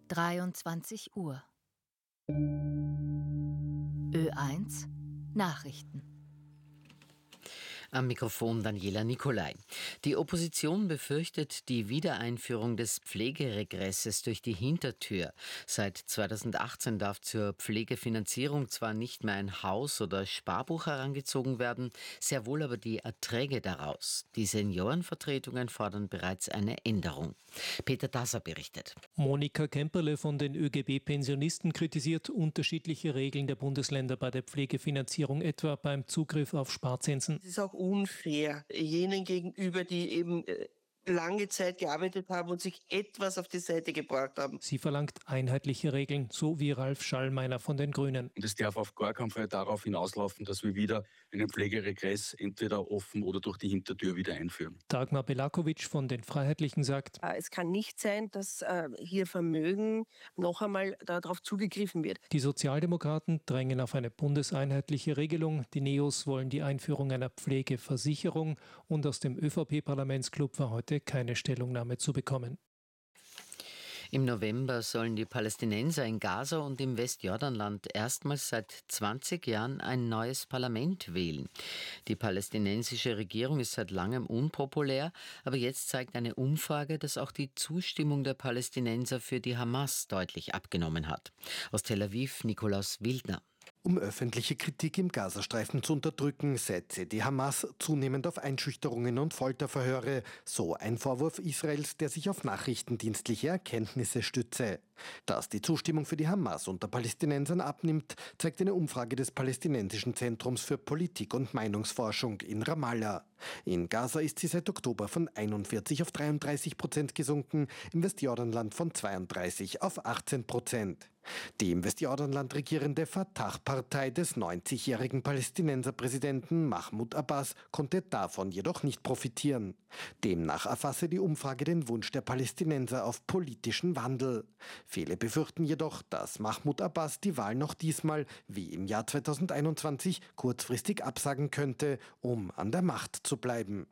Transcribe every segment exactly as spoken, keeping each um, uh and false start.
dreiundzwanzig Uhr. Ö eins Nachrichten. Am Mikrofon Daniela Nicolai. Die Opposition befürchtet die Wiedereinführung des Pflegeregresses durch die Hintertür. Seit zweitausendachtzehn darf zur Pflegefinanzierung zwar nicht mehr ein Haus- oder Sparbuch herangezogen werden, sehr wohl aber die Erträge daraus. Die Seniorenvertretungen fordern bereits eine Änderung. Peter Dasser berichtet. Monika Kemperle von den Ö G B-Pensionisten kritisiert unterschiedliche Regeln der Bundesländer bei der Pflegefinanzierung, etwa beim Zugriff auf Sparzinsen. Es ist auch unfair jenen gegenüber, die eben lange Zeit gearbeitet haben und sich etwas auf die Seite gebracht haben. Sie verlangt einheitliche Regeln, so wie Ralf Schallmeiner von den Grünen. Und es darf auf gar keinen Fall darauf hinauslaufen, dass wir wieder einen Pflegeregress entweder offen oder durch die Hintertür wieder einführen. Dagmar Belakovic von den Freiheitlichen sagt, es kann nicht sein, dass hier Vermögen noch einmal darauf zugegriffen wird. Die Sozialdemokraten drängen auf eine bundeseinheitliche Regelung. Die Neos wollen die Einführung einer Pflegeversicherung. Und aus dem Ö V P-Parlamentsclub war heute keine Stellungnahme zu bekommen. Im November sollen die Palästinenser in Gaza und im Westjordanland erstmals seit zwanzig Jahren ein neues Parlament wählen. Die palästinensische Regierung ist seit langem unpopulär, aber jetzt zeigt eine Umfrage, dass auch die Zustimmung der Palästinenser für die Hamas deutlich abgenommen hat. Aus Tel Aviv Nikolaus Wildner. Um öffentliche Kritik im Gazastreifen zu unterdrücken, setze die Hamas zunehmend auf Einschüchterungen und Folterverhöre. So ein Vorwurf Israels, der sich auf nachrichtendienstliche Erkenntnisse stütze. Dass die Zustimmung für die Hamas unter Palästinensern abnimmt, zeigt eine Umfrage des Palästinensischen Zentrums für Politik- und Meinungsforschung in Ramallah. In Gaza ist sie seit Oktober von einundvierzig auf dreiunddreißig Prozent gesunken, im Westjordanland von zweiunddreißig auf achtzehn Prozent. Die im Westjordanland regierende Fatah-Partei des neunzigjährigen Palästinenserpräsidenten Mahmoud Abbas konnte davon jedoch nicht profitieren. Demnach erfasse die Umfrage den Wunsch der Palästinenser auf politischen Wandel. Viele befürchten jedoch, dass Mahmoud Abbas die Wahl noch diesmal, wie im Jahr zweitausendeinundzwanzig, kurzfristig absagen könnte, um an der Macht zu bleiben.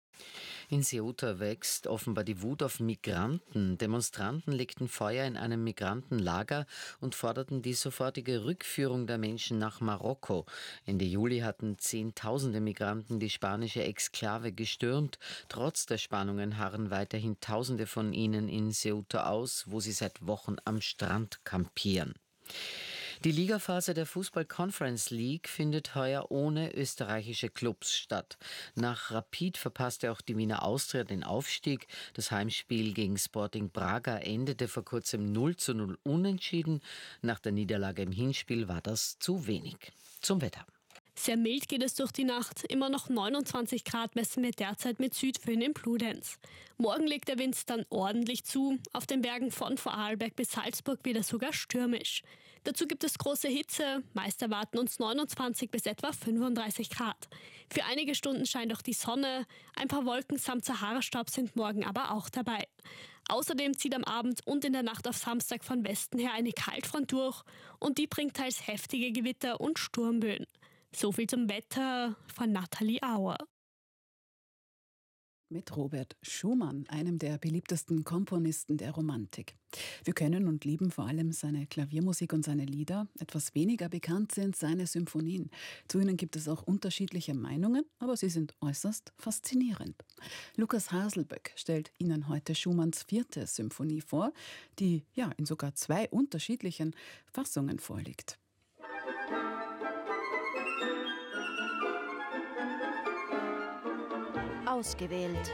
In Ceuta wächst offenbar die Wut auf Migranten. Demonstranten legten Feuer in einem Migrantenlager und forderten die sofortige Rückführung der Menschen nach Marokko. Ende Juli hatten Zehntausende Migranten die spanische Exklave gestürmt. Trotz der Spannungen harren weiterhin Tausende von ihnen in Ceuta aus, wo sie seit Wochen am Strand kampieren. Die Ligaphase der Fußball-Conference League findet heuer ohne österreichische Clubs statt. Nach Rapid verpasste auch die Wiener Austria den Aufstieg. Das Heimspiel gegen Sporting Braga endete vor kurzem null zu null unentschieden. Nach der Niederlage im Hinspiel war das zu wenig. Zum Wetter. Sehr mild geht es durch die Nacht. Immer noch neunundzwanzig Grad messen wir derzeit mit Südföhn in Bludenz. Morgen legt der Wind dann ordentlich zu. Auf den Bergen von Vorarlberg bis Salzburg wieder sogar stürmisch. Dazu gibt es große Hitze. Meist erwarten uns neunundzwanzig bis etwa fünfunddreißig Grad. Für einige Stunden scheint auch die Sonne. Ein paar Wolken samt Sahara-Staub sind morgen aber auch dabei. Außerdem zieht am Abend und in der Nacht auf Samstag von Westen her eine Kaltfront durch. Und die bringt teils heftige Gewitter und Sturmböen. So viel zum Wetter von Nathalie Auer. Mit Robert Schumann, einem der beliebtesten Komponisten der Romantik. Wir kennen und lieben vor allem seine Klaviermusik und seine Lieder. Etwas weniger bekannt sind seine Symphonien. Zu ihnen gibt es auch unterschiedliche Meinungen, aber sie sind äußerst faszinierend. Lukas Haselböck stellt Ihnen heute Schumanns vierte Symphonie vor, die ja in sogar zwei unterschiedlichen Fassungen vorliegt. Ausgewählt.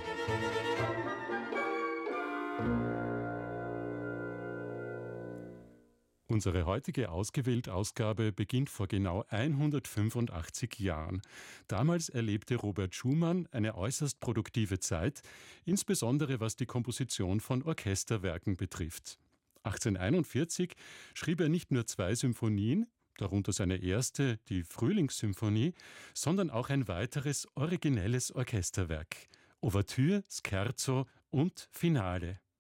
Unsere heutige Ausgewählt-Ausgabe beginnt vor genau hundertfünfundachtzig Jahren. Damals erlebte Robert Schumann eine äußerst produktive Zeit, insbesondere was die Komposition von Orchesterwerken betrifft. achtzehnhunderteinundvierzig schrieb er nicht nur zwei Symphonien, darunter seine erste, die Frühlingssymphonie, sondern auch ein weiteres originelles Orchesterwerk, Ouvertüre, Scherzo und Finale.